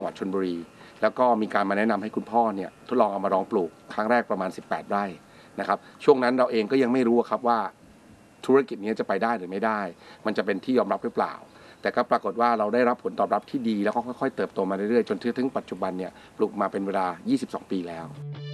จังหวัดชลบุรีแล้วก็มีการมาแนะนำให้คุณพ่อเนี่ยทดลองเอามาลองปลูกครั้งแรกประมาณ18 ไร่นะครับช่วงนั้นเราเองก็ยังไม่รู้ครับว่าธุรกิจนี้จะไปได้หรือไม่ได้มันจะเป็นที่ยอมรับหรือเปล่าแต่ก็ปรากฏว่าเราได้รับผลตอบรับที่ดีแล้วก็ค่อยๆเติบโตมาเรื่อยๆจนถึงปัจจุบันเนี่ยปลูกมาเป็นเวลา22 ปีแล้ว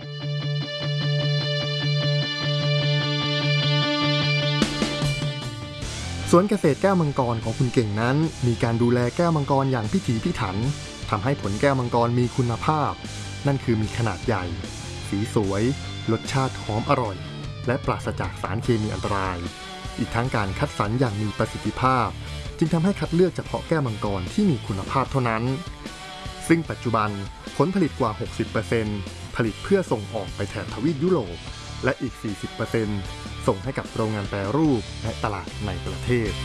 สวนเกษตรแก้วมังกรของคุณเก่งนั้นมีการดูแลแก้วมังกรอย่างพิถีพิถันทำให้ผลแก้วมังกรมีคุณภาพนั่นคือมีขนาดใหญ่สีสวยรสชาติหอมอร่อยและปราศจากสารเคมีอันตรายอีกทั้งการคัดสรรอย่างมีประสิทธิภาพจึงทำให้คัดเลือกเฉพาะแก้วมังกรที่มีคุณภาพเท่านั้นซึ่งปัจจุบันผลผลิตกว่า 60% ผลิตเพื่อส่งออกไปแถบทวีปยุโรปและอีก 40%ส่งให้กับโรงงานแปรรูปและตลาดในประเทศ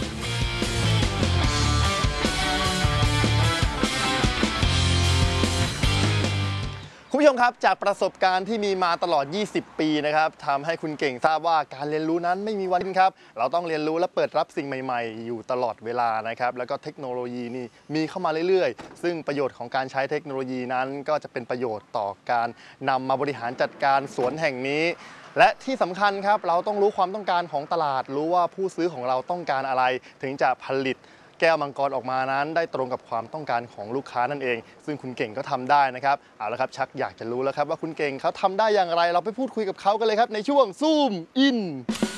คุณผู้ชมครับจากประสบการณ์ที่มีมาตลอด20 ปีนะครับทำให้คุณเก่งทราบว่าการเรียนรู้นั้นไม่มีวันสิ้นครับเราต้องเรียนรู้และเปิดรับสิ่งใหม่ๆอยู่ตลอดเวลานะครับแล้วก็เทคโนโลยีนี่มีเข้ามาเรื่อยๆซึ่งประโยชน์ของการใช้เทคโนโลยีนั้นก็จะเป็นประโยชน์ต่อการนำมาบริหารจัดการสวนแห่งนี้และที่สำคัญครับเราต้องรู้ความต้องการของตลาดรู้ว่าผู้ซื้อของเราต้องการอะไรถึงจะผลิตแก้วมังกรออกมานั้นได้ตรงกับความต้องการของลูกค้านั่นเองซึ่งคุณเก่งก็ทำได้นะครับเอาละครับชักอยากจะรู้แล้วครับว่าคุณเก่งเขาทำได้อย่างไรเราไปพูดคุยกับเขากันเลยครับในช่วงซูมอิน